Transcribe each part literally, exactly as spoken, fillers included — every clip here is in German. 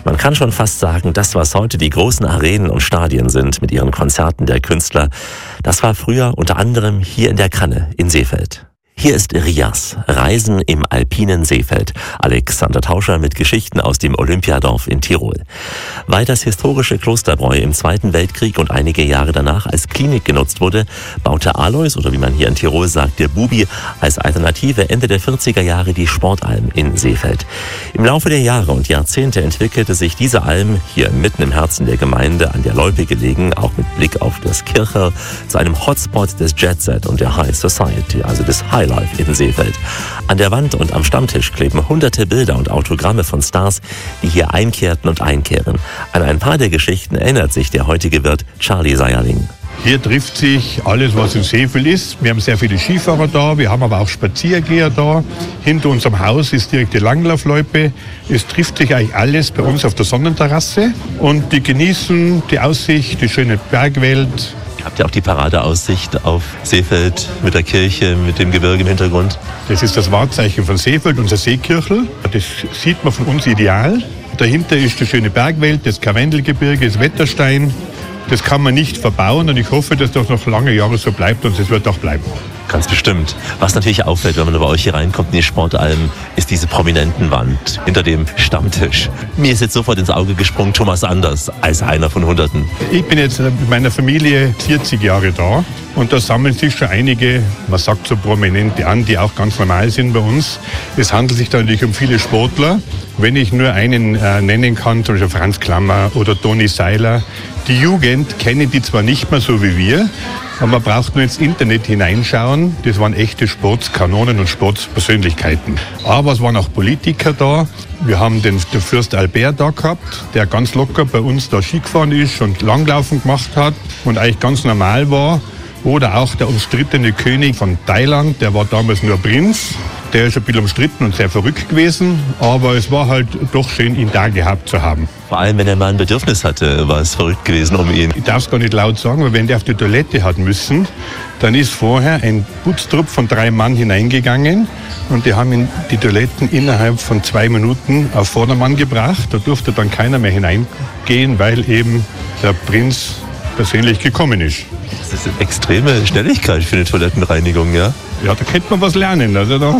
Man kann schon fast sagen, das, was heute die großen Arenen und Stadien sind mit ihren Konzerten der Künstler, das war früher unter anderem hier in der Kanne in Seefeld. Hier ist Rias, Reisen im alpinen Seefeld. Alexander Tauscher mit Geschichten aus dem Olympiadorf in Tirol. Weil das historische Klosterbräu im Zweiten Weltkrieg und einige Jahre danach als Klinik genutzt wurde, baute Alois, oder wie man hier in Tirol sagt, der Bubi, als Alternative Ende der vierziger Jahre die Sportalm in Seefeld. Im Laufe der Jahre und Jahrzehnte entwickelte sich diese Alm, hier mitten im Herzen der Gemeinde, an der Loipe gelegen, auch mit Blick auf das Kirchel, zu einem Hotspot des Jet-Set und der High Society, also des High Life in Seefeld. An der Wand und am Stammtisch kleben hunderte Bilder und Autogramme von Stars, die hier einkehrten und einkehren. An ein paar der Geschichten erinnert sich der heutige Wirt Charlie Seierling. Hier trifft sich alles, was in Seefeld ist. Wir haben sehr viele Skifahrer da, wir haben aber auch Spaziergeher da. Hinter unserem Haus ist direkt die Langlaufloipe. Es trifft sich eigentlich alles bei uns auf der Sonnenterrasse und die genießen die Aussicht, die schöne Bergwelt. Habt ihr auch die Paradeaussicht auf Seefeld mit der Kirche, mit dem Gebirge im Hintergrund? Das ist das Wahrzeichen von Seefeld, unser Seekirchel. Das sieht man von uns ideal. Dahinter ist die schöne Bergwelt, das Karwendelgebirge, das Wetterstein. Das kann man nicht verbauen und ich hoffe, dass das noch lange Jahre so bleibt und es wird auch bleiben. Ganz bestimmt. Was natürlich auffällt, wenn man bei euch hier reinkommt in die Sportalm, ist diese Prominentenwand hinter dem Stammtisch. Mir ist jetzt sofort ins Auge gesprungen Thomas Anders als einer von Hunderten. Ich bin jetzt mit meiner Familie vierzig Jahre da und da sammeln sich schon einige, man sagt so Prominente an, die auch ganz normal sind bei uns. Es handelt sich da natürlich um viele Sportler. Wenn ich nur einen äh, nennen kann, zum Beispiel Franz Klammer oder Toni Seiler. Die Jugend kennen die zwar nicht mehr so wie wir, aber man braucht nur ins Internet hineinschauen. Das waren echte Sportskanonen und Sportspersönlichkeiten. Aber es waren auch Politiker da. Wir haben den, den Fürst Albert da gehabt, der ganz locker bei uns da Ski gefahren ist und Langlaufen gemacht hat und eigentlich ganz normal war. Oder auch der umstrittene König von Thailand, der war damals nur Prinz. Der ist ein bisschen umstritten und sehr verrückt gewesen, aber es war halt doch schön, ihn da gehabt zu haben. Vor allem, wenn er mal ein Bedürfnis hatte, war es verrückt gewesen um ihn. Ich darf es gar nicht laut sagen, weil wenn der auf die Toilette hat müssen, dann ist vorher ein Putztrupp von drei Mann hineingegangen und die haben ihn die Toiletten innerhalb von zwei Minuten auf Vordermann gebracht. Da durfte dann keiner mehr hineingehen, weil eben der Prinz persönlich gekommen ist. Das ist eine extreme Schnelligkeit für eine Toilettenreinigung, ja? Ja, da könnte man was lernen. Also da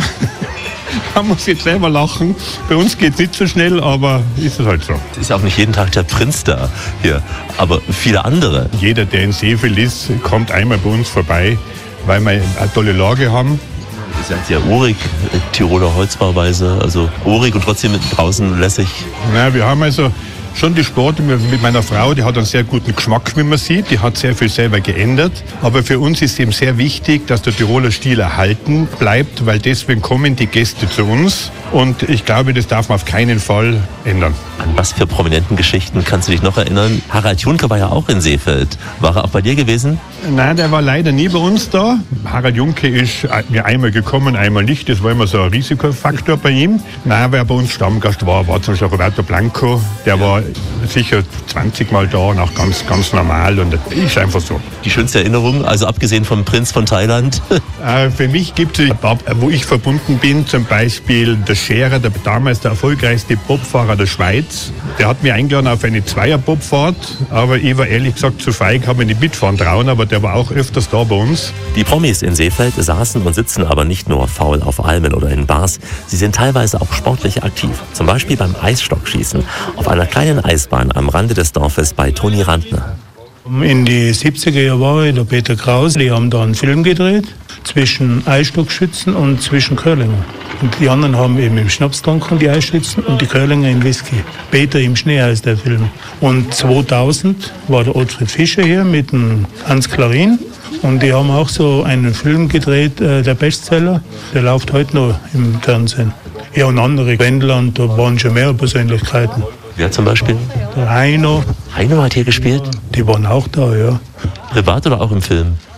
kann man jetzt selber lachen. Bei uns geht es nicht so schnell, aber ist es halt so. Es ist auch nicht jeden Tag der Prinz da hier, aber viele andere. Jeder, der in Seefeld ist, kommt einmal bei uns vorbei, weil wir eine tolle Lage haben. Ihr seid ja urig, Tiroler Holzbauweise, also urig und trotzdem draußen lässig. Na, wir haben also schon die Sport mit meiner Frau, die hat einen sehr guten Geschmack, wie man sieht. Die hat sehr viel selber geändert. Aber für uns ist eben sehr wichtig, dass der Tiroler Stil erhalten bleibt, weil deswegen kommen die Gäste zu uns. Und ich glaube, das darf man auf keinen Fall ändern. An was für prominenten Geschichten kannst du dich noch erinnern? Harald Junke war ja auch in Seefeld. War er auch bei dir gewesen? Nein, der war leider nie bei uns da. Harald Junke ist mir einmal gekommen, einmal nicht. Das war immer so ein Risikofaktor bei ihm. Nein, wer bei uns Stammgast war, war zum Beispiel Roberto Blanco. Der war sicher zwanzig Mal da und auch ganz, ganz normal. Und das ist einfach so. Die schönste Erinnerung, also abgesehen vom Prinz von Thailand? Äh, für mich gibt es, wo ich verbunden bin, zum Beispiel der Scherer, der damals der erfolgreichste Bobfahrer der Schweiz. Der hat mich eingeladen auf eine Zweier-Bobfahrt, aber ich war ehrlich gesagt zu feig, habe mich nicht mitfahren trauen, aber der war auch öfters da bei uns. Die Promis in Seefeld saßen und sitzen aber nicht nur faul auf Almen oder in Bars, sie sind teilweise auch sportlich aktiv. Zum Beispiel beim Eisstockschießen auf einer kleinen Eisbahn am Rande des Dorfes bei Toni Randner. In die siebziger Jahre war der Peter Kraus, die haben da einen Film gedreht zwischen Eisstockschützen und zwischen Curlinger. Und die anderen haben eben im Schnaps getrunken, die Eisschützen, und die Curlinger im Whisky. Peter im Schnee heißt der Film. Und zweitausend war der Ottfried Fischer hier mit dem Hans Klarin. Und die haben auch so einen Film gedreht, äh, der Bestseller. Der läuft heute noch im Fernsehen. Ja, und andere Wendland, da waren schon mehr Persönlichkeiten. Wer zum Beispiel? Der Heino. Heino hat hier gespielt? Die waren auch da, ja. Privat oder auch im Film?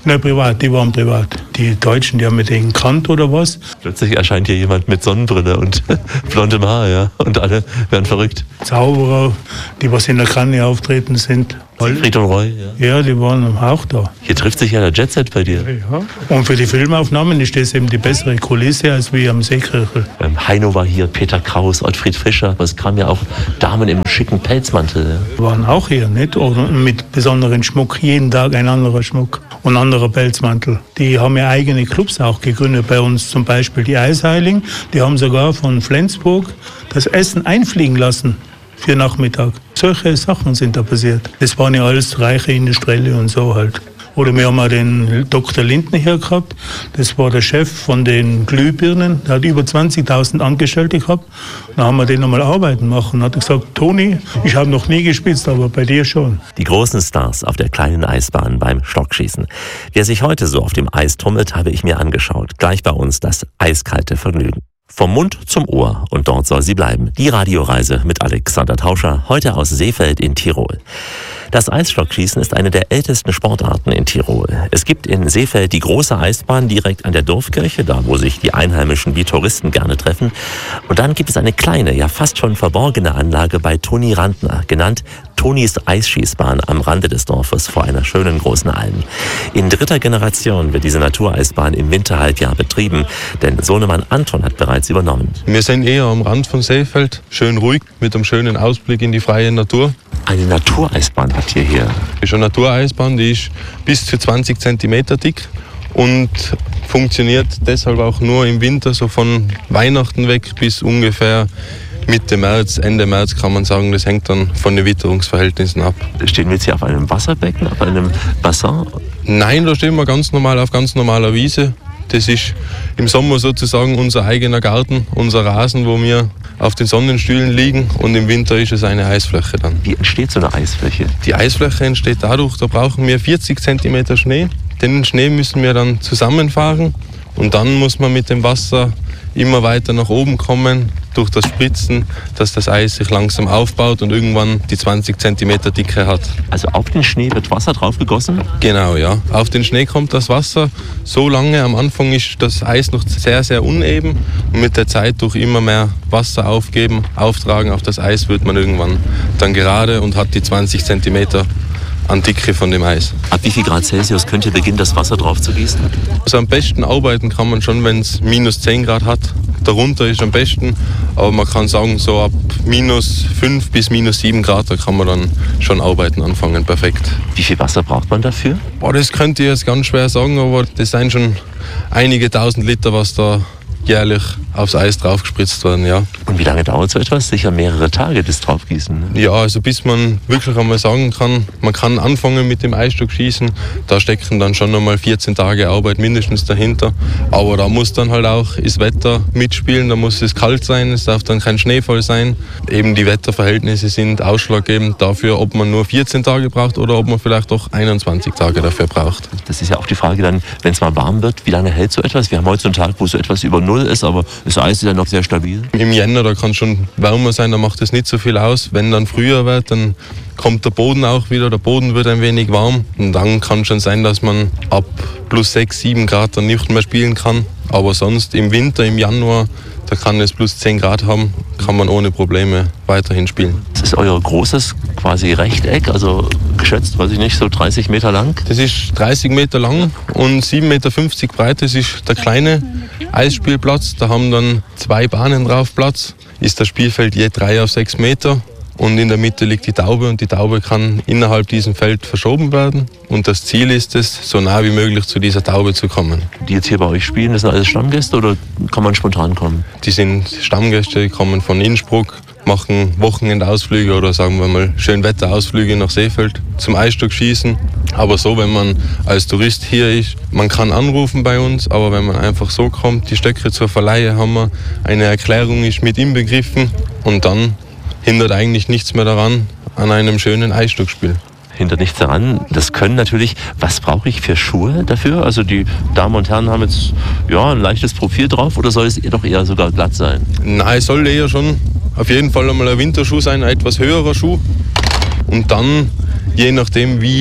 Nein, privat, die waren privat. Die Deutschen, die haben mit denen gekannt oder was. Plötzlich erscheint hier jemand mit Sonnenbrille und blondem Haar, ja. Und alle werden verrückt. Zauberer, die was in der Kanne auftreten sind. Siegfried und Roy, ja. Ja, die waren auch da. Hier trifft sich ja der Jetset bei dir. Ja. Und für die Filmaufnahmen ist das eben die bessere Kulisse als wie am Seekirchel. Ähm, Heino war hier, Peter Kraus, Ottfried Fischer. Aber es kamen ja auch Damen im schicken Pelzmantel. Ja. Waren auch hier, nicht? Oder mit besonderen Schmuck. Jeden Tag ein anderer Schmuck und ein anderer Pelzmantel. Die haben ja eigene Clubs auch gegründet bei uns. Zum Beispiel die Eisheiligen. Die haben sogar von Flensburg das Essen einfliegen lassen. Für Nachmittag. Solche Sachen sind da passiert. Das waren ja alles reiche Industrielle und so halt. Oder wir haben auch den Doktor Lindner hier gehabt. Das war der Chef von den Glühbirnen. Der hat über zwanzigtausend Angestellte gehabt. Dann haben wir den nochmal arbeiten machen. Dann hat er gesagt, Toni, ich habe noch nie gespitzt, aber bei dir schon. Die großen Stars auf der kleinen Eisbahn beim Stockschießen. Wer sich heute so auf dem Eis tummelt, habe ich mir angeschaut. Gleich bei uns das eiskalte Vergnügen. Vom Mund zum Ohr und dort soll sie bleiben. Die Radioreise mit Alexander Tauscher, heute aus Seefeld in Tirol. Das Eisstockschießen ist eine der ältesten Sportarten in Tirol. Es gibt in Seefeld die große Eisbahn direkt an der Dorfkirche, da wo sich die Einheimischen wie Touristen gerne treffen. Und dann gibt es eine kleine, ja fast schon verborgene Anlage bei Toni Randner, genannt Tonis Eisschießbahn am Rande des Dorfes vor einer schönen großen Alm. In dritter Generation wird diese Natureisbahn im Winterhalbjahr betrieben, denn Sohnemann Anton hat bereits übernommen. Wir sind eher am Rand von Seefeld, schön ruhig, mit einem schönen Ausblick in die freie Natur. Eine Natureisbahn habt ihr hier? Das ist eine Natureisbahn, die ist bis zu zwanzig Zentimeter dick und funktioniert deshalb auch nur im Winter, so von Weihnachten weg bis ungefähr Mitte März, Ende März kann man sagen. Das hängt dann von den Witterungsverhältnissen ab. Stehen wir jetzt hier auf einem Wasserbecken, auf einem Bassin? Nein, da stehen wir ganz normal auf ganz normaler Wiese. Das ist im Sommer sozusagen unser eigener Garten, unser Rasen, wo wir auf den Sonnenstühlen liegen, und im Winter ist es eine Eisfläche dann. Wie entsteht so eine Eisfläche? Die Eisfläche entsteht dadurch, da brauchen wir vierzig Zentimeter Schnee. Den Schnee müssen wir dann zusammenfahren und dann muss man mit dem Wasser immer weiter nach oben kommen durch das Spritzen, dass das Eis sich langsam aufbaut und irgendwann die zwanzig Zentimeter Dicke hat. Also auf den Schnee wird Wasser drauf gegossen? Genau, ja. Auf den Schnee kommt das Wasser so lange. Am Anfang ist das Eis noch sehr, sehr uneben. Und mit der Zeit durch immer mehr Wasser aufgeben, auftragen auf das Eis, wird man irgendwann dann gerade und hat die zwanzig Zentimeter an Dicke von dem Eis. Ab wie viel Grad Celsius könnt ihr beginnen, das Wasser drauf zu gießen? Also am besten arbeiten kann man schon, wenn es minus zehn Grad hat. Darunter ist am besten, aber man kann sagen, so ab minus fünf bis minus sieben Grad, da kann man dann schon arbeiten anfangen, perfekt. Wie viel Wasser braucht man dafür? Boah, das könnte ich jetzt ganz schwer sagen, aber das sind schon einige tausend Liter, was da jährlich aufs Eis draufgespritzt werden, ja. Und wie lange dauert so etwas? Sicher mehrere Tage, das Draufgießen? Ja, also bis man wirklich einmal sagen kann, man kann anfangen mit dem Eisstockschießen, da stecken dann schon einmal vierzehn Tage Arbeit mindestens dahinter. Aber da muss dann halt auch das Wetter mitspielen, da muss es kalt sein, es darf dann kein Schneefall sein. Eben die Wetterverhältnisse sind ausschlaggebend dafür, ob man nur vierzehn Tage braucht oder ob man vielleicht doch einundzwanzig Tage dafür braucht. Das ist ja auch die Frage dann, wenn es mal warm wird, wie lange hält so etwas? Wir haben heute so einen Tag, wo so etwas über Null ist, aber das Eis ist ja noch sehr stabil. Im Jänner, da kann es schon wärmer sein, da macht es nicht so viel aus. Wenn dann früher wird, dann kommt der Boden auch wieder, der Boden wird ein wenig warm. Und dann kann schon sein, dass man ab plus sechs, sieben Grad dann nicht mehr spielen kann. Aber sonst im Winter, im Januar, da kann es plus zehn Grad haben, kann man ohne Probleme weiterhin spielen. Das ist euer großes quasi Rechteck, also geschätzt, weiß ich nicht, so dreißig Meter lang? Das ist dreißig Meter lang und sieben Meter fünfzig breit. Das ist der kleine Eisspielplatz. Da haben dann zwei Bahnen drauf Platz. Ist das Spielfeld je drei auf sechs Meter. Und in der Mitte liegt die Taube und die Taube kann innerhalb diesem Feld verschoben werden. Und das Ziel ist es, so nah wie möglich zu dieser Taube zu kommen. Die jetzt hier bei euch spielen, das sind alles Stammgäste oder kann man spontan kommen? Die sind Stammgäste, die kommen von Innsbruck, machen Wochenendausflüge oder sagen wir mal Schönwetterausflüge nach Seefeld zum Eisstockschießen. Aber so, wenn man als Tourist hier ist, man kann anrufen bei uns, aber wenn man einfach so kommt, die Stöcke zur Verleihe haben wir, eine Erklärung ist mit inbegriffen und dann hindert eigentlich nichts mehr daran, an einem schönen Eisstockspiel. Hindert nichts daran. Das können natürlich, was brauche ich für Schuhe dafür? Also die Damen und Herren haben jetzt ja, ein leichtes Profil drauf oder soll es doch eher sogar glatt sein? Nein, es soll eher schon auf jeden Fall einmal ein Winterschuh sein, ein etwas höherer Schuh. Und dann, je nachdem wie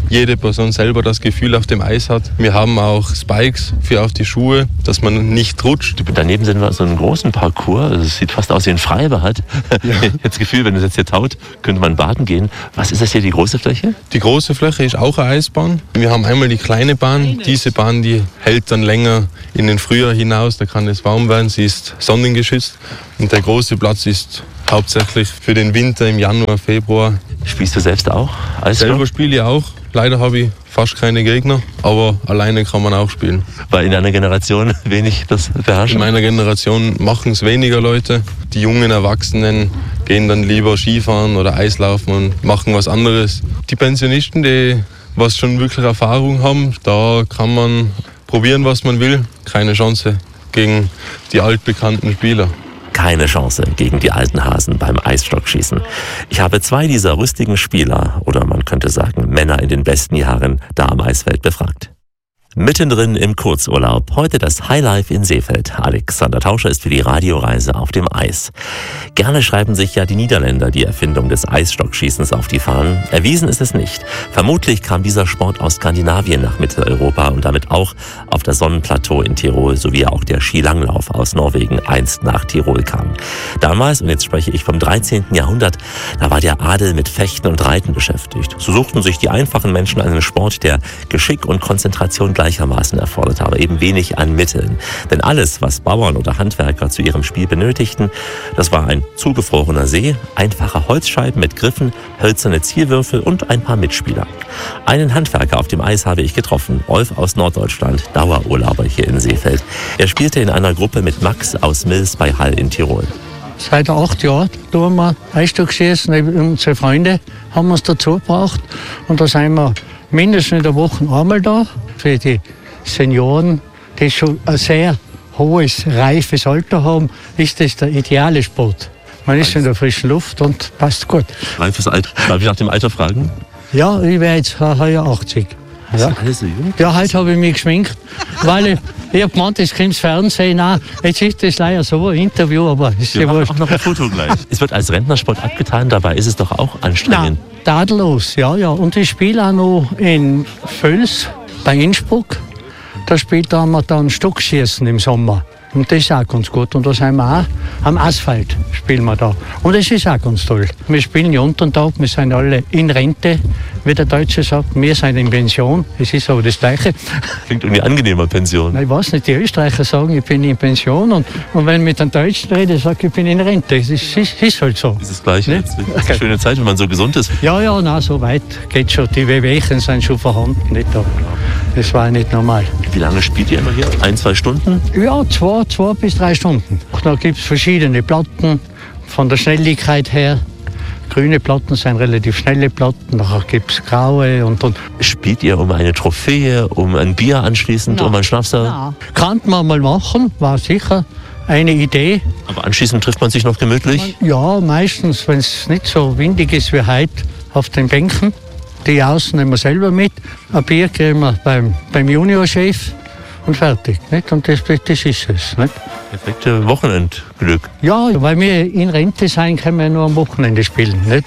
jede Person selber das Gefühl auf dem Eis hat. Wir haben auch Spikes für auf die Schuhe, dass man nicht rutscht. Daneben sind wir so einen großen Parcours. Es sieht fast aus wie ein Freibad. Ja. Jetzt das Gefühl, wenn es jetzt hier taut, könnte man baden gehen. Was ist das hier, die große Fläche? Die große Fläche ist auch eine Eisbahn. Wir haben einmal die kleine Bahn. Diese Bahn, die hält dann länger in den Frühjahr hinaus. Da kann es warm werden. Sie ist sonnengeschützt. Und der große Platz ist hauptsächlich für den Winter im Januar, Februar. Spielst du selbst auch Eisstock? Selber spiele ich auch. Leider habe ich fast keine Gegner, aber alleine kann man auch spielen. Weil in deiner Generation wenig das beherrschen? In meiner Generation machen es weniger Leute. Die jungen Erwachsenen gehen dann lieber Skifahren oder Eislaufen und machen was anderes. Die Pensionisten, die was schon wirklich Erfahrung haben, da kann man probieren, was man will. Keine Chance gegen die altbekannten Spieler. Keine Chance gegen die alten Hasen beim Eisstockschießen. Ich habe zwei dieser rüstigen Spieler, oder man könnte sagen Männer in den besten Jahren, da am Eisfeld befragt. Mittendrin im Kurzurlaub. Heute das Highlife in Seefeld. Alexander Tauscher ist für die Radioreise auf dem Eis. Gerne schreiben sich ja die Niederländer die Erfindung des Eisstockschießens auf die Fahnen. Erwiesen ist es nicht. Vermutlich kam dieser Sport aus Skandinavien nach Mitteleuropa und damit auch auf das Sonnenplateau in Tirol, sowie auch der Skilanglauf aus Norwegen einst nach Tirol kam. Damals, und jetzt spreche ich vom dreizehnten Jahrhundert, da war der Adel mit Fechten und Reiten beschäftigt. So suchten sich die einfachen Menschen einen Sport, der Geschick und Konzentration gleichermaßen erfordert, aber eben wenig an Mitteln. Denn alles, was Bauern oder Handwerker zu ihrem Spiel benötigten, das war ein zugefrorener See, einfache Holzscheiben mit Griffen, hölzerne Zielwürfel und ein paar Mitspieler. Einen Handwerker auf dem Eis habe ich getroffen, Rolf aus Norddeutschland, Dauerurlauber hier in Seefeld. Er spielte in einer Gruppe mit Max aus Mils bei Hall in Tirol. Seit acht Jahren tun wir Eisstockschießen. Unsere Freunde haben uns dazu gebracht. Und da sind wir mindestens in der Woche einmal da. Für die Senioren, die schon ein sehr hohes, reifes Alter haben, ist das der ideale Sport. Man ist in der frischen Luft und passt gut. Reifes Alter. Darf ich nach dem Alter fragen? Ja, ich wäre jetzt heuer achtzig. Ja. Alles so jung? Ja, heute habe ich mich geschminkt, weil ich, ich habe gemeint, es kommt ins Fernsehen. Nein, jetzt ist das leider so ein Interview, aber es ist Wir ja machen wurscht. auch noch ein Foto gleich. Es wird als Rentnersport abgetan, dabei ist es doch auch anstrengend. Nein, tadellos, ja, ja. Und ich spiele auch noch in Völs bei Innsbruck. Da spielt man dann Stockschießen im Sommer. Und das ist auch ganz gut. Und da sind wir auch am Asphalt, spielen wir da. Und das ist auch ganz toll. Wir spielen ja unter den Tag, wir sind alle in Rente, wie der Deutsche sagt. Wir sind in Pension, es ist aber das Gleiche. Klingt irgendwie angenehmer, Pension. Ich weiß nicht, die Österreicher sagen, ich bin in Pension. Und, und wenn ich mit den Deutschen rede, sage ich, ich bin in Rente. Das ist, ist, ist halt so. Das ist das Gleiche. Ne? Das ist eine schöne Zeit, wenn man so gesund ist. Ja, ja, na, so weit geht schon. Die Wehwehchen sind schon vorhanden. Nicht? Aber das war nicht normal. Wie lange spielt ihr immer hier? Ein, zwei Stunden? Ja, zwei, zwei bis drei Stunden. Da gibt es verschiedene Platten von der Schnelligkeit her. Grüne Platten sind relativ schnelle Platten, nachher gibt es graue und, und. Spielt ihr um eine Trophäe, um ein Bier anschließend, Na, um einen Schnapsel? Ja. Kann man mal machen, war sicher eine Idee. Aber anschließend trifft man sich noch gemütlich? Ja, meistens, wenn es nicht so windig ist wie heute, auf den Bänken. Die außen nehmen wir selber mit. Ein Bier kriegen wir beim, beim Juniorchef und fertig. Nicht? Und das, das ist es. Nicht? Perfekte Wochenendglück. Ja, weil wir in Rente sein, können wir nur am Wochenende spielen. Nicht?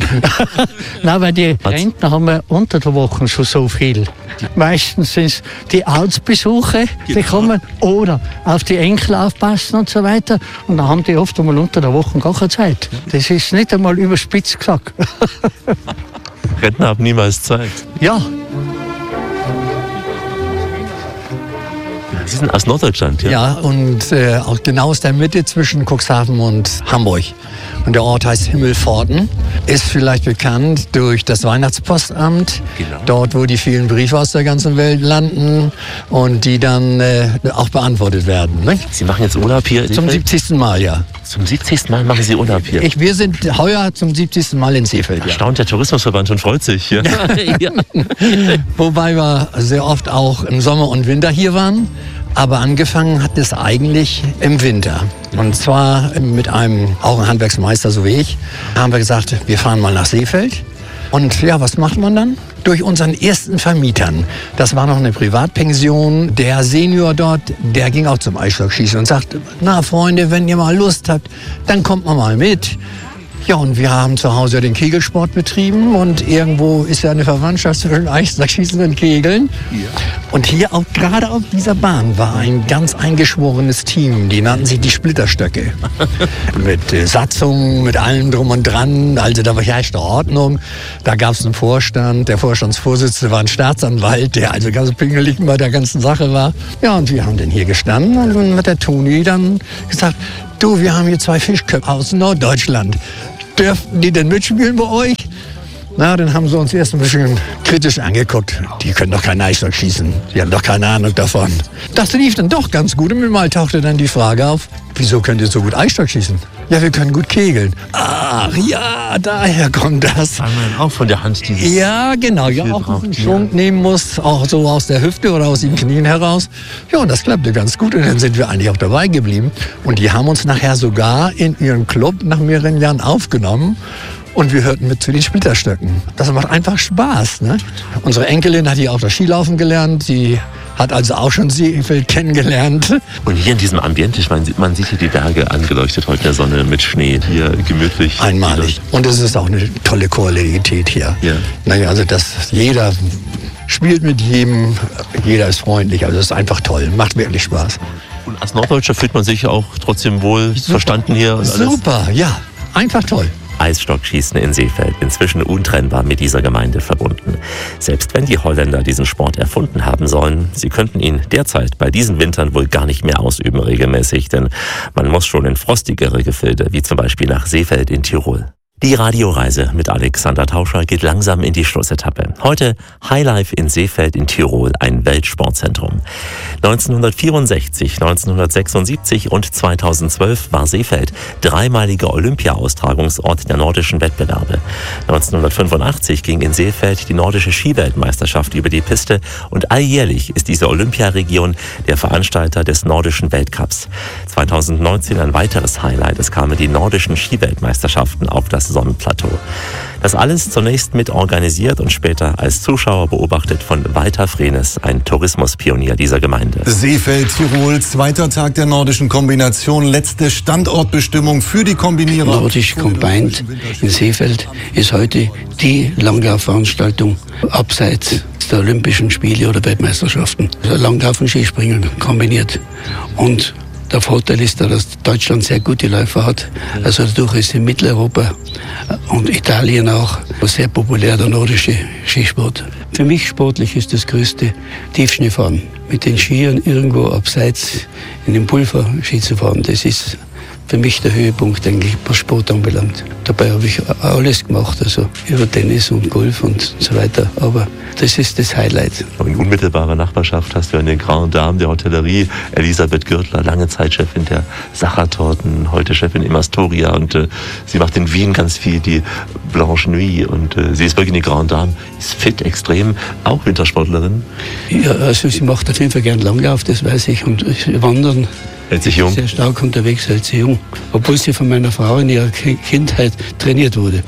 Nein, weil die Rentner haben wir unter der Woche schon so viel. Meistens sind es die Arztbesuche, die kommen, oder auf die Enkel aufpassen und so weiter. Und dann haben die oft einmal unter der Woche gar keine Zeit. Das ist nicht einmal überspitzt gesagt. Rentner haben niemals Zeit. Ja. Sie sind aus Norddeutschland, ja? Ja, und äh, auch genau aus der Mitte zwischen Cuxhaven und Hamburg. Und der Ort heißt Himmelpforten. Ist vielleicht bekannt durch das Weihnachtspostamt. Genau. Dort, wo die vielen Briefe aus der ganzen Welt landen und die dann äh, auch beantwortet werden. Ne? Sie machen jetzt Urlaub hier? Zum siebzigsten Mal, ja. Zum siebzigsten Mal machen Sie Urlaub hier? Ich, wir sind heuer zum siebzigsten Mal in Seefeld. Ja. Erstaunt der Tourismusverband und freut sich hier. Ja. Wobei wir sehr oft auch im Sommer und Winter hier waren. Aber angefangen hat es eigentlich im Winter. Und zwar mit einem, auch ein Handwerksmeister, so wie ich, haben wir gesagt, wir fahren mal nach Seefeld. Und ja, was macht man dann? Durch unseren ersten Vermietern. Das war noch eine Privatpension. Der Senior dort, der ging auch zum Eisstockschießen und sagte, na Freunde, wenn ihr mal Lust habt, dann kommt man mal mit. Ja, und wir haben zu Hause den Kegelsport betrieben und irgendwo ist ja eine Verwandtschaft zwischen Eisstockschießen und Kegeln. Ja. Und hier auch gerade auf dieser Bahn war ein ganz eingeschworenes Team, die nannten sich die Splitterstöcke. Mit äh, Satzung, mit allem drum und dran, also da herrschte Ordnung. Da gab es einen Vorstand, der Vorstandsvorsitzende war ein Staatsanwalt, der also ganz pingelig bei der ganzen Sache war. Ja, und wir haben dann hier gestanden und dann hat der Toni dann gesagt, du, wir haben hier zwei Fischköpfe aus Norddeutschland. Dürften die denn mitspielen bei euch? Na, dann haben sie uns erst ein bisschen kritisch angeguckt. Die können doch kein Eisstock schießen. Die haben doch keine Ahnung davon. Das lief dann doch ganz gut. Und mir mal tauchte dann die Frage auf, wieso könnt ihr so gut Eisstock schießen? Ja, wir können gut kegeln. Ach ja, daher kommt das. Weil man auch von der Hand dieses... Ja, genau. Ja, auch einen Schwung ja. nehmen muss, auch so aus der Hüfte oder aus den Knien heraus. Ja, und das klappte ganz gut. Und dann sind wir eigentlich auch dabei geblieben. Und die haben uns nachher sogar in ihren Club nach mehreren Jahren aufgenommen. Und wir hörten mit zu den Splitterstöcken. Das macht einfach Spaß. Ne? Unsere Enkelin hat hier auch das Skilaufen gelernt. Sie hat also auch schon Seefeld kennengelernt. Und hier in diesem Ambiente, ich meine, man sieht hier die Berge angeleuchtet heute in der Sonne mit Schnee. Hier gemütlich. Einmalig. Und es ist auch eine tolle Kollegialität hier. Ja. Naja, also dass jeder spielt mit jedem, jeder ist freundlich. Also es ist einfach toll, macht wirklich Spaß. Und als Norddeutscher fühlt man sich auch trotzdem wohl Super. verstanden hier. Und alles. Super, ja, einfach toll. Eisstockschießen in Seefeld, inzwischen untrennbar mit dieser Gemeinde verbunden. Selbst wenn die Holländer diesen Sport erfunden haben sollen, sie könnten ihn derzeit bei diesen Wintern wohl gar nicht mehr ausüben regelmäßig, denn man muss schon in frostigere Gefilde, wie zum Beispiel nach Seefeld in Tirol. Die Radioreise mit Alexander Tauscher geht langsam in die Schlussetappe. Heute Highlife in Seefeld in Tirol, ein Weltsportzentrum. neunzehnhundertvierundsechzig, neunzehnhundertsechsundsiebzig und zweitausendzwölf war Seefeld dreimaliger Olympia-Austragungsort der nordischen Wettbewerbe. neunzehnhundertfünfundachtzig ging in Seefeld die nordische Skiweltmeisterschaft über die Piste und alljährlich ist diese Olympiaregion der Veranstalter des nordischen Weltcups. zweitausendneunzehn ein weiteres Highlight, es kamen die nordischen Skiweltmeisterschaften auf das Sonnenplateau. Das alles zunächst mit organisiert und später als Zuschauer beobachtet von Walter Frenes, ein Tourismuspionier dieser Gemeinde. Seefeld, Tirol, zweiter Tag der nordischen Kombination, letzte Standortbestimmung für die Kombinierer. Nordisch Combined in Seefeld ist heute die Langlaufveranstaltung abseits der Olympischen Spiele oder Weltmeisterschaften. Also Langlauf und Skispringen kombiniert. Und der Vorteil ist, dass Deutschland sehr gute Läufer hat. Also dadurch ist in Mitteleuropa und Italien auch sehr populär der nordische Skisport. Für mich sportlich ist das größte Tiefschneefahren. Mit den Skiern irgendwo abseits in den Pulver Ski zu fahren, das ist für mich der Höhepunkt eigentlich, was Sport anbelangt. Dabei habe ich alles gemacht, also über Tennis und Golf und so weiter. Aber das ist das Highlight. In unmittelbarer Nachbarschaft hast du eine Grande Dame der Hotellerie, Elisabeth Gürtler, lange Zeit Chefin der Sachertorten, heute Chefin im Astoria. Und äh, sie macht in Wien ganz viel die Blanche Nuit. Und äh, sie ist wirklich eine Grande Dame, ist fit, extrem, auch Wintersportlerin. Ja, also sie macht auf jeden Fall gern Langlauf, das weiß ich. Und Wandern. Hält sich jung. Sehr stark unterwegs, hält sie jung. Obwohl sie von meiner Frau in ihrer Kindheit trainiert wurde.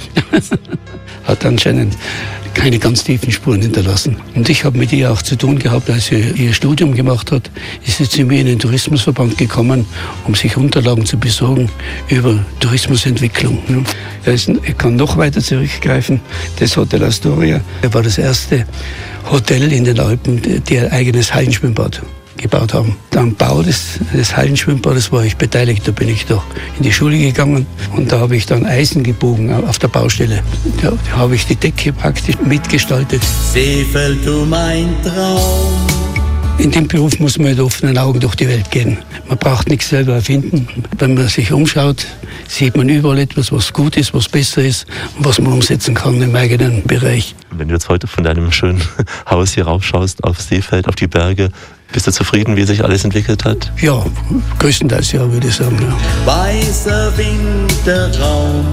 Hat anscheinend keine ganz tiefen Spuren hinterlassen. Und ich habe mit ihr auch zu tun gehabt, als sie ihr Studium gemacht hat, ist sie zu mir in den Tourismusverband gekommen, um sich Unterlagen zu besorgen über Tourismusentwicklung. Ich kann noch weiter zurückgreifen. Das Hotel Astoria war das erste Hotel in den Alpen, die ein eigenes Hallenschwimmbad gebaut haben. Am Bau des, des Hallenschwimmbades war ich beteiligt. Da bin ich doch in die Schule gegangen und da habe ich dann Eisen gebogen auf der Baustelle. Da, da habe ich die Decke praktisch mitgestaltet. Seefeld, du mein Traum. In dem Beruf muss man mit offenen Augen durch die Welt gehen. Man braucht nichts selber erfinden. Wenn man sich umschaut, sieht man überall etwas, was gut ist, was besser ist und was man umsetzen kann im eigenen Bereich. Wenn du jetzt heute von deinem schönen Haus hier raufschaust auf Seefeld, auf die Berge, bist du zufrieden, wie sich alles entwickelt hat? Ja, größtenteils ja, würde ich sagen. Ja. Weißer Winterraum,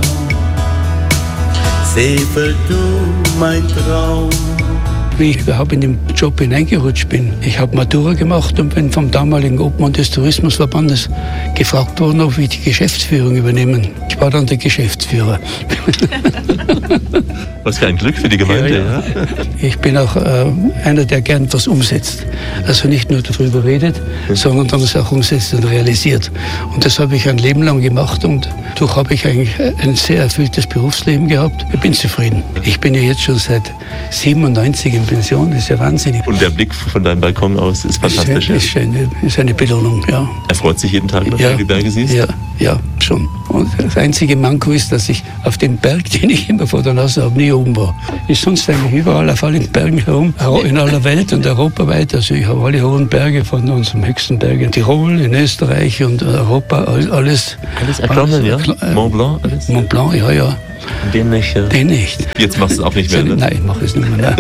Seefeld, du mein Traum. Wie ich überhaupt in den Job hineingerutscht bin. Ich habe Matura gemacht und bin vom damaligen Obmann des Tourismusverbandes gefragt worden, ob ich die Geschäftsführung übernehmen. Ich war dann der Geschäftsführer. Was für ein Glück für die Gemeinde. Ja, ja. Ja. Ich bin auch äh, einer, der gern was umsetzt. Also nicht nur darüber redet, mhm. sondern dann es auch umsetzt und realisiert. Und das habe ich ein Leben lang gemacht und dadurch habe ich eigentlich ein sehr erfülltes Berufsleben gehabt. Ich bin zufrieden. Ich bin ja jetzt schon seit siebenundneunzig in Pension, das ist ja wahnsinnig. Und der Blick von deinem Balkon aus ist fantastisch. Ist, schön, ist, schön, ist eine Belohnung, ja. Er freut sich jeden Tag, wenn ja, du die Berge siehst? Ja, ja, schon. Und das einzige Manko ist, dass ich auf dem Berg, den ich immer vor der Nase habe, nie oben war. Ich sonst eigentlich überall auf allen Bergen herum, in aller Welt und europaweit. Also ich habe alle hohen Berge von unserem höchsten Berg in Tirol, in Österreich und Europa, alles. Alles erklommen, ja? Äh, Mont Blanc? Alles? Mont Blanc, ja, ja. Den nicht? Ja. Den nicht. Jetzt machst du es auch nicht mehr, ne? Nein, ich mache es nicht mehr.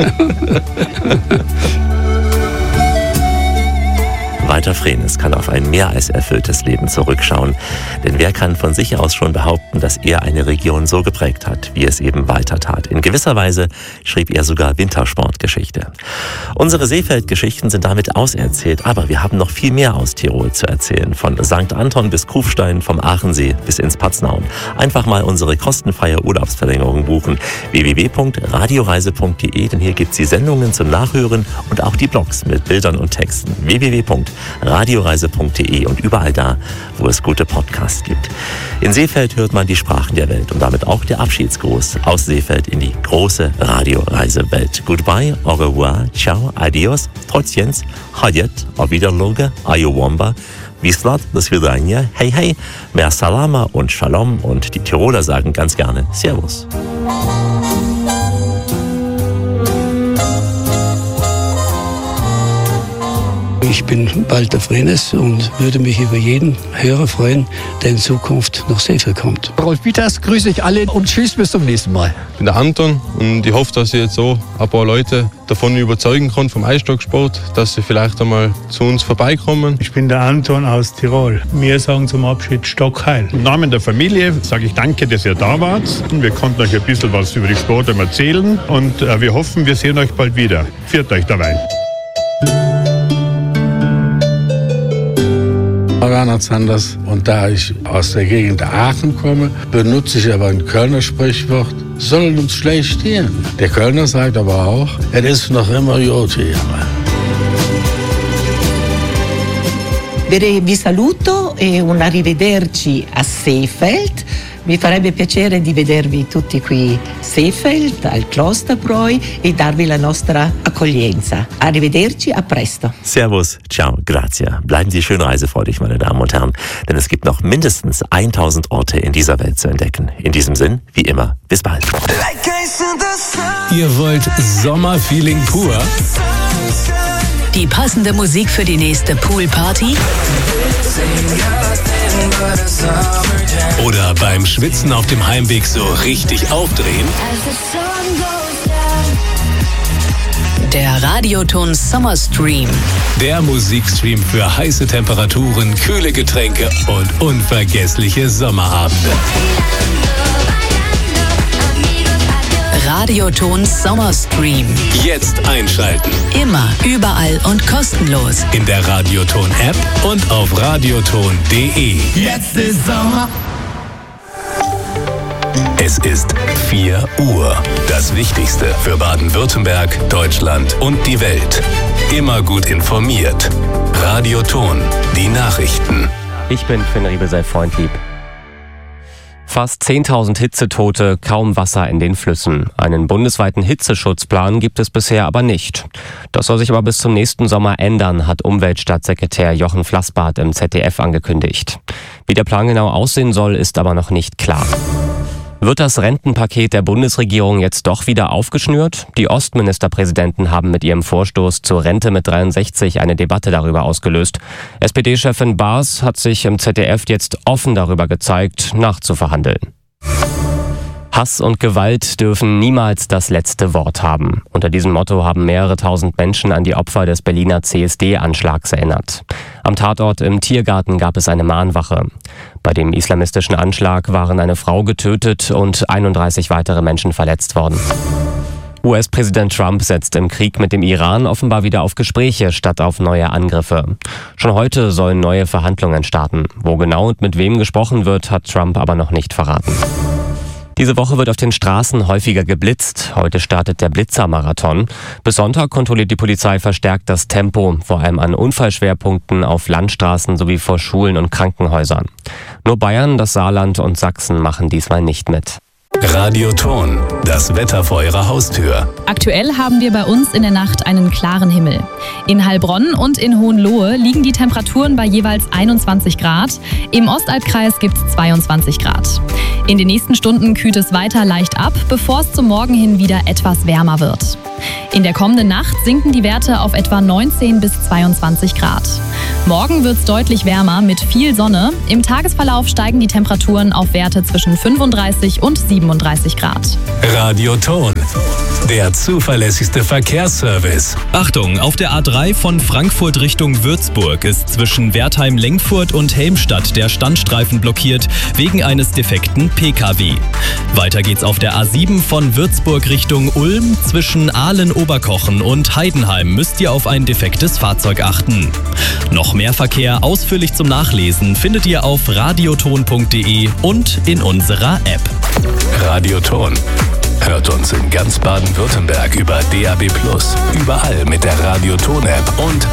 Walter Vrenes kann auf ein mehr als erfülltes Leben zurückschauen. Denn wer kann von sich aus schon behaupten, dass er eine Region so geprägt hat, wie es eben Walter tat? In gewisser Weise schrieb er sogar Wintersportgeschichte. Unsere Seefeld-Geschichten sind damit auserzählt, aber wir haben noch viel mehr aus Tirol zu erzählen. Von Sankt Anton bis Kufstein, vom Aachensee bis ins Paznaun. Einfach mal unsere kostenfreie Urlaubsverlängerung buchen. w w w punkt radioreise punkt de, denn hier gibt es die Sendungen zum Nachhören und auch die Blogs mit Bildern und Texten. w w w punkt radioreise punkt de und überall da, wo es gute Podcasts gibt. In Seefeld hört man die Sprachen der Welt und damit auch der Abschiedsgruß aus Seefeld in die große Radioreisewelt. Goodbye, au revoir, ciao, adios, trotjens, hajet, auf Wiederloge, ayowamba, Wislat, das Vidania, hey hey, mer salama und shalom und die Tiroler sagen ganz gerne Servus. Ich bin Walter Vrenes und würde mich über jeden Hörer freuen, der in Zukunft nach Seefeld kommt. Rolf Peters, grüße ich alle und tschüss, bis zum nächsten Mal. Ich bin der Anton und ich hoffe, dass ich jetzt so ein paar Leute davon überzeugen kann vom Eisstocksport, dass sie vielleicht einmal zu uns vorbeikommen. Ich bin der Anton aus Tirol. Wir sagen zum Abschied Stockheil. Im Namen der Familie sage ich danke, dass ihr da wart. Wir konnten euch ein bisschen was über die Sportler erzählen und äh, wir hoffen, wir sehen euch bald wieder. Viert euch dabei. Werner Zanders. Und da ich aus der Gegend Aachen komme, benutze ich aber ein Kölner Sprichwort, soll uns schlecht gehen. Der Kölner sagt aber auch, es ist noch immer gut hier. Vi saluto e un arrivederci a Seefeld. Mi farebbe piacere di vedervi tutti qui a Seefeld, al Klosterbräu e darvi la nostra accoglienza. Arrivederci, a presto. Servus, ciao, grazie. Bleiben Sie schön reisefreudig, meine Damen und Herren, denn es gibt noch mindestens tausend Orte in dieser Welt zu entdecken. In diesem Sinn, wie immer, bis bald. Ihr wollt Sommerfeeling pur? Die passende Musik für die nächste Poolparty? Oder beim Schwitzen auf dem Heimweg so richtig aufdrehen? Der Radioton Summer Stream. Der Musikstream für heiße Temperaturen, kühle Getränke und unvergessliche Sommerabende. Radioton Summer Stream. Jetzt einschalten. Immer, überall und kostenlos. In der Radioton-App und auf radioton punkt de. Jetzt ist Sommer. Es ist vier Uhr. Das Wichtigste für Baden-Württemberg, Deutschland und die Welt. Immer gut informiert. Radioton, die Nachrichten. Ich bin Finn Riebesell, Freund lieb. Fast zehntausend Hitzetote, kaum Wasser in den Flüssen. Einen bundesweiten Hitzeschutzplan gibt es bisher aber nicht. Das soll sich aber bis zum nächsten Sommer ändern, hat Umweltstaatssekretär Jochen Flassbart im Z D F angekündigt. Wie der Plan genau aussehen soll, ist aber noch nicht klar. Wird das Rentenpaket der Bundesregierung jetzt doch wieder aufgeschnürt? Die Ostministerpräsidenten haben mit ihrem Vorstoß zur Rente mit dreiundsechzig eine Debatte darüber ausgelöst. S P D-Chefin Baas hat sich im Z D F jetzt offen darüber gezeigt, nachzuverhandeln. Hass und Gewalt dürfen niemals das letzte Wort haben. Unter diesem Motto haben mehrere tausend Menschen an die Opfer des Berliner C S D-Anschlags erinnert. Am Tatort im Tiergarten gab es eine Mahnwache. Bei dem islamistischen Anschlag waren eine Frau getötet und einunddreißig weitere Menschen verletzt worden. U S-Präsident Trump setzt im Krieg mit dem Iran offenbar wieder auf Gespräche statt auf neue Angriffe. Schon heute sollen neue Verhandlungen starten. Wo genau und mit wem gesprochen wird, hat Trump aber noch nicht verraten. Diese Woche wird auf den Straßen häufiger geblitzt. Heute startet der Blitzermarathon. Bis Sonntag kontrolliert die Polizei verstärkt das Tempo, vor allem an Unfallschwerpunkten auf Landstraßen sowie vor Schulen und Krankenhäusern. Nur Bayern, das Saarland und Sachsen machen diesmal nicht mit. Radioton, das Wetter vor Ihrer Haustür. Aktuell haben wir bei uns in der Nacht einen klaren Himmel. In Heilbronn und in Hohenlohe liegen die Temperaturen bei jeweils einundzwanzig Grad. Im Ostalbkreis gibt es zweiundzwanzig Grad. In den nächsten Stunden kühlt es weiter leicht ab, bevor es zum Morgen hin wieder etwas wärmer wird. In der kommenden Nacht sinken die Werte auf etwa neunzehn bis zweiundzwanzig Grad. Morgen wird es deutlich wärmer mit viel Sonne. Im Tagesverlauf steigen die Temperaturen auf Werte zwischen fünfunddreißig und siebenunddreißig Grad. Radioton, der zuverlässigste Verkehrsservice. Achtung, auf der A drei von Frankfurt Richtung Würzburg ist zwischen Wertheim-Lengfurt und Helmstadt der Standstreifen blockiert wegen eines defekten P K W. Weiter geht's auf der A sieben von Würzburg Richtung Ulm. Zwischen Ahlen-Oberkochen und Heidenheim müsst ihr auf ein defektes Fahrzeug achten. Noch mehr Verkehr ausführlich zum Nachlesen findet ihr auf radioton punkt de und in unserer App. Radioton. Hört uns in ganz Baden-Württemberg über D A B plus, überall mit der Radioton-App und